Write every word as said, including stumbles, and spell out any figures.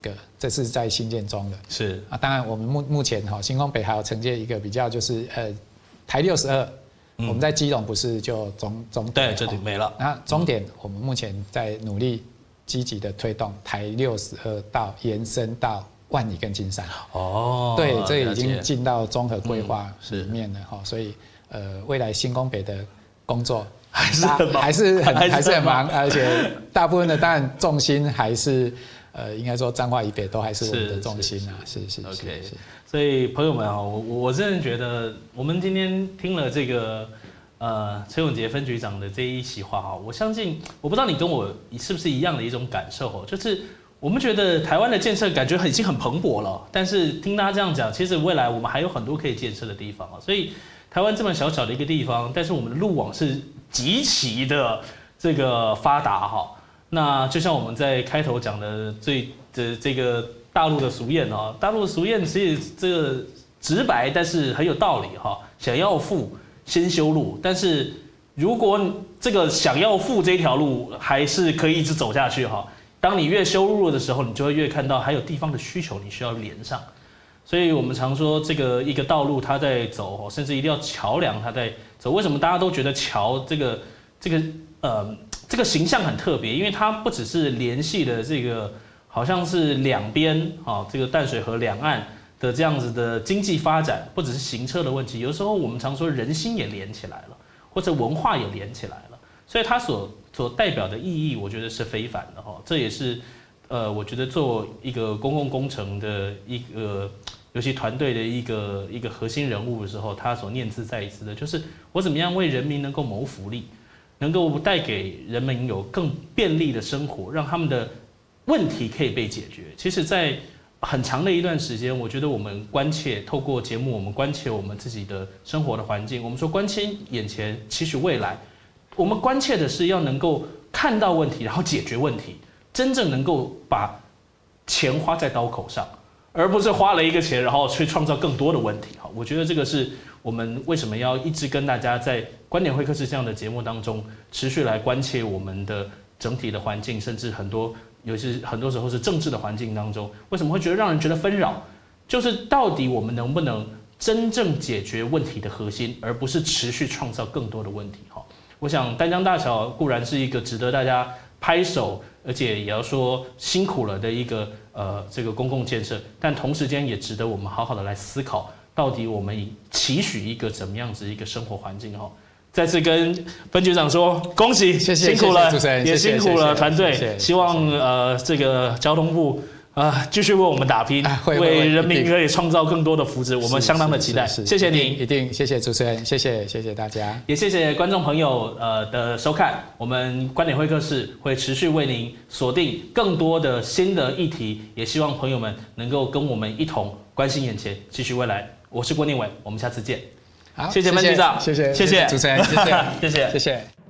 个，这是在新建中的。 是啊，当然我们目目前哈新光北还有承接一个比较就是呃台六十二，我们在基隆不是就终终对这里没了。 那终点我们目前在努力积极的推动台六十二到延伸到万里跟金山。 哦， 对，这已经进到综合规划里面了哈、 嗯， 所以呃未来新光北的工作。 还是很忙， 还是很还是很忙，而且大部分的当然重心还是呃，应该说彰化以北都还是我们的重心啊，是是是。 OK， 所以朋友们啊，我我真的觉得我们今天听了这个呃陈永杰分局长的这一席话哈，我相信我不知道你跟我是不是一样的一种感受哦，就是我们觉得台湾的建设感觉已经很蓬勃了，但是听大家这样讲，其实未来我们还有很多可以建设的地方啊，所以台湾这么小小的一个地方，但是我们的路网是极其的这个发达哈，那就像我们在开头讲的最的这个大陆的俗谚哦，大陆的俗谚其实这个直白，但是很有道理哈。想要富，先修路，但是如果这个想要富这条路还是可以一直走下去哈，当你越修路的时候，你就会越看到还有地方的需求，你需要连上。所以我们常说，这个一个道路它在走，甚至一定要桥梁它在走。为什么大家都觉得桥这个这个呃这个形象很特别？因为它不只是联系的这个，好像是两边啊，这个淡水河两岸的这样子的经济发展，不只是行车的问题，有时候我们常说人心也连起来了，或者文化也连起来了。所以它所所代表的意义，我觉得是非凡的哈。这也是呃，我觉得做一个公共工程的一个。尤其团队的一个一个核心人物的时候，他所念兹在兹的，就是我怎么样为人民能够谋福利，能够带给人民有更便利的生活，让他们的问题可以被解决。其实，在很长的一段时间，我觉得我们关切，透过节目，我们关切我们自己的生活的环境。我们说关切眼前，期许未来。我们关切的是要能够看到问题，然后解决问题，真正能够把钱花在刀口上。而不是花了一个钱，然后去创造更多的问题。我觉得这个是我们为什么要一直跟大家在观点会客室这样的节目当中，持续来关切我们的整体的环境，甚至很多，尤其是很多时候是政治的环境当中，为什么会觉得让人觉得纷扰？就是到底我们能不能真正解决问题的核心，而不是持续创造更多的问题？我想丹江大桥固然是一个值得大家拍手，而且也要说辛苦了的一个呃这个公共建设，但同时间也值得我们好好的来思考，到底我们期许一个怎么样子一个生活环境哈。再次跟分局长说恭喜， 谢谢， 辛苦了， 谢谢主持人， 也辛苦了团队， 谢谢希望呃这个交通部。啊，继续为我们打拼，啊、为人民可以创造更多的福祉，我们相当的期待。谢谢您， 一定谢谢主持人，谢谢谢谢大家， 也谢谢观众朋友呃的收看。我们观点会客室会持续为您锁定更多的新的议题，也希望朋友们能够跟我们一同关心眼前，继续未来。我是郭念伟，我们下次见。 好， 谢谢分局长， 谢谢谢谢主持人，谢谢谢谢谢谢。